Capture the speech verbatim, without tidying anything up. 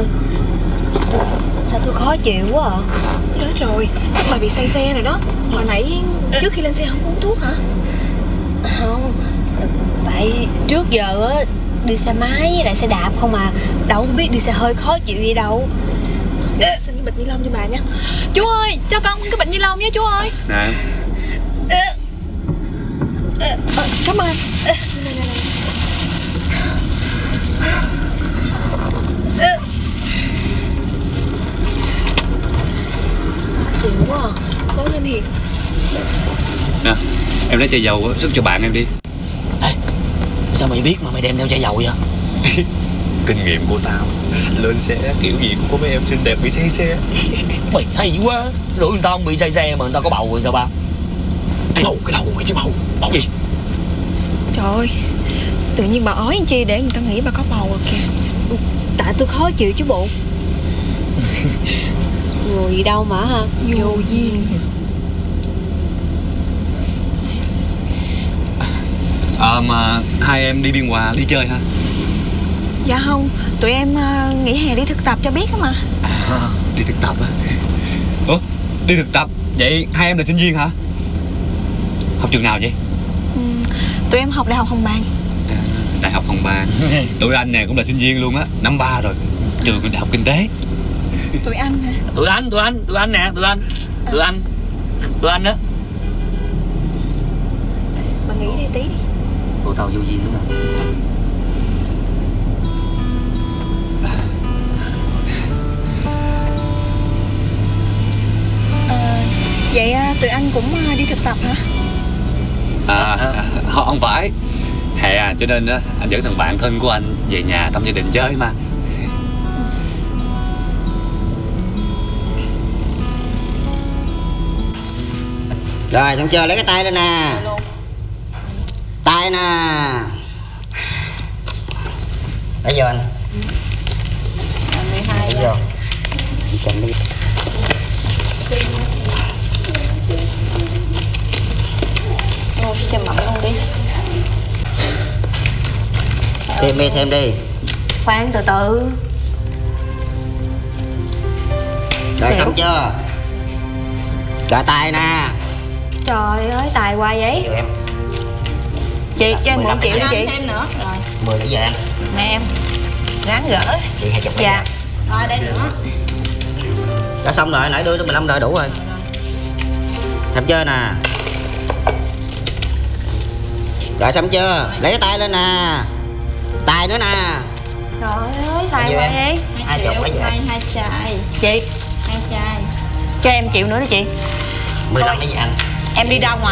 ơi, sao tôi khó chịu quá à? Chết rồi, chắc bà bị say xe rồi đó. Hồi nãy trước khi lên xe không uống thuốc hả? Không, tại trước giờ á đi xe máy với lại xe đạp không à, đâu có biết đi xe hơi khó chịu gì đâu. Xin cái bịch ni lông cho bà nha. Chú ơi, cho con cái bịch ni lông nhé chú ơi. Nè. À, cảm ơn. Chịu quá à. Cố lên Hiền. Nè, em lấy chai dầu sức cho bạn em đi. Ê, sao mày biết mà mày đem theo chai dầu vậy? Kinh nghiệm của tao, lên xe kiểu gì cũng có mấy em xinh đẹp bị say xe. Mày hay quá. Rồi người ta không bị say xe mà người ta có bầu rồi sao ba? Bầu cái đầu mày chứ bầu. Bầu gì? Trời ơi, tự nhiên bà ói làm chi để người ta nghĩ bà có bầu rồi kìa. Tại tôi khó chịu chứ bộ. Người gì đâu mà hả? Vô duyên. À mà hai em đi Biên Hòa đi chơi hả? Dạ không, tụi em uh, nghỉ hè đi thực tập cho biết á mà. À, đi thực tập á? Ủa, đi thực tập? Vậy hai em là sinh viên hả? Học trường nào vậy? Ừ, tụi em học Đại học Hồng Bàng. À, Đại học Hồng Bàng. Tụi anh nè cũng là sinh viên luôn á, năm ba rồi, trường Đại học Kinh tế. Tụi anh hả? Tụi anh, tụi anh, tụi anh nè, tụi anh. Tụi anh. Tụi anh đó. Bà nghĩ đi tí đi. Tụi tao vô duyên đúng không? À, vậy tụi anh cũng đi thực tập hả? À, à không phải. Hè à, cho nên á anh dẫn thằng bạn thân của anh về nhà thăm gia đình chơi mà. Rồi xong chưa, lấy cái tay lên nè. Tay nè. Lấy vô anh. Lấy vô. Chậm đi. Ô, xem mặn luôn đi. Thêm đi, thêm đi. Khoan, từ từ. Rồi xong chưa? Rồi tay nè. Trời ơi, tài quá vậy. Vô em. Chị, cho em mượn triệu đi chị. Thêm nữa. Rồi, Mười cái giờ anh. Nè em. Ráng gỡ. Chị hai chục. Dạ. rồi đây nữa. Đã xong rồi, nãy đưa tới mười lăm rồi, đủ rồi. Xong chưa nè. Rồi xong chưa? Lấy cái tay lên nè. Tay nữa nè. Trời ơi, tài Nhiêu quá em? vậy. Hai chục mấy giờ? Hai hai chai. Chị, Hai chai. cho em triệu nữa đi chị. Mười lăm mấy giờ anh? Em đi ra ngoài.